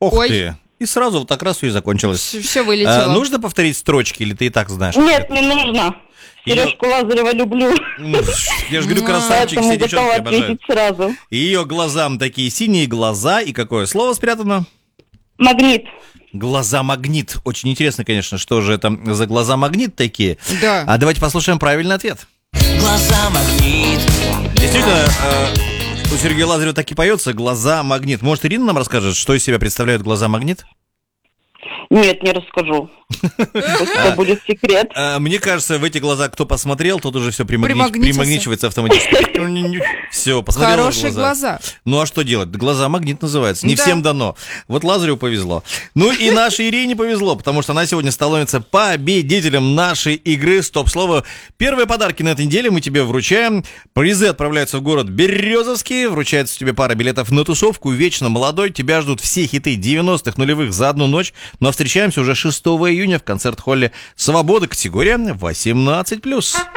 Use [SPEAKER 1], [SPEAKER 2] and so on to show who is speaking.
[SPEAKER 1] Ох
[SPEAKER 2] Ой.
[SPEAKER 1] ты. И сразу вот так раз все и закончилось.
[SPEAKER 2] Все вылетело.
[SPEAKER 1] Нужно повторить строчки, или ты и так знаешь?
[SPEAKER 3] Нет, не нужно. Сережку Лазарева люблю.
[SPEAKER 1] Я же говорю, красавчик,
[SPEAKER 3] Поэтому
[SPEAKER 1] все
[SPEAKER 3] готова
[SPEAKER 1] девчонки обожают.
[SPEAKER 3] ответить сразу.
[SPEAKER 1] И ее глазам такие синие глаза. И какое слово спрятано?
[SPEAKER 3] Магнит.
[SPEAKER 1] Глаза-магнит. Очень интересно, конечно, что же это за глаза-магнит такие.
[SPEAKER 2] Да.
[SPEAKER 1] А давайте послушаем правильный ответ.
[SPEAKER 4] Глаза-магнит.
[SPEAKER 1] Действительно, у Сергея Лазарева так и поется «Глаза-магнит». Может, Ирина нам расскажет, что из себя представляют глаза-магнит?
[SPEAKER 3] Нет, не расскажу. Пусть это будет секрет.
[SPEAKER 1] Мне кажется, в эти глаза кто посмотрел, тот уже все
[SPEAKER 2] Примагнитился.
[SPEAKER 1] примагничивается автоматически. Все, посмотрел в
[SPEAKER 2] Хорошие глаза.
[SPEAKER 1] Ну а что делать? Глаза-магнит называется. Не
[SPEAKER 2] Да.
[SPEAKER 1] всем дано. Вот Лазареву повезло. Ну и нашей Ирине повезло, потому что она сегодня становится победителем нашей игры «Стоп-слово». Первые подарки на этой неделе мы тебе вручаем. Призы отправляются в город Березовский. Вручается тебе пара билетов на тусовку «Вечно молодой». Тебя ждут все хиты 90-х нулевых за одну ночь. Но встречаемся уже 6 июня в концерт-холле «Свобода», категория 18+.